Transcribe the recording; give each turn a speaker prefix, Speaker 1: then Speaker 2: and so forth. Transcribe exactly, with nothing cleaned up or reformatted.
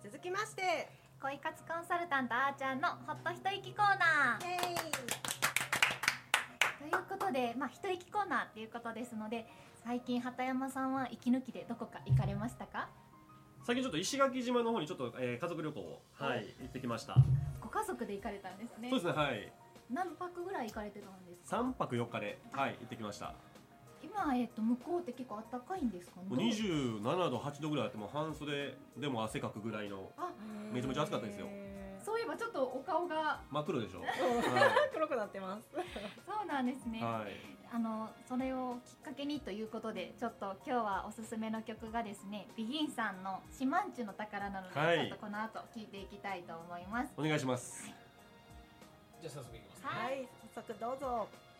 Speaker 1: 続きまして
Speaker 2: 恋活コンサルタントあーちゃんのほっと一息コーナー
Speaker 1: イエーイ
Speaker 2: ということで、まあ、一息コーナーっていうことですので、最近畑山さんは息抜きでどこか行かれましたか？
Speaker 3: 最近ちょっと石垣島の方にちょっと、えー、家族旅行を、はい、行ってきました。
Speaker 2: ご家族で行かれたんですね。
Speaker 3: そうですね、はい。
Speaker 2: 何泊ぐらい行かれてたんですか？
Speaker 3: さんぱくよっかで、はい、行ってきました。
Speaker 2: 今、えー、と向こうって結構暖かいんですかね？
Speaker 3: もうにじゅうななどはちどぐらいあって、も半袖でも汗かくぐらいの、
Speaker 2: あ、
Speaker 3: めちゃめちゃ暑かったですよ。
Speaker 2: そういえばちょっとお顔が
Speaker 3: 真っ黒でしょ。はい、
Speaker 1: 黒くなってます
Speaker 2: そうなんですね、
Speaker 3: はい、
Speaker 2: あのそれをきっかけにということで、ちょっと今日はおすすめの曲がですね、ビギンさんのシマンチュの宝なので、
Speaker 3: はい、
Speaker 2: ちょっとこの後聴いていきたいと思います。
Speaker 3: お願いします。
Speaker 4: じゃあ早速いきます。
Speaker 2: はい、
Speaker 1: はい、早速どうぞ。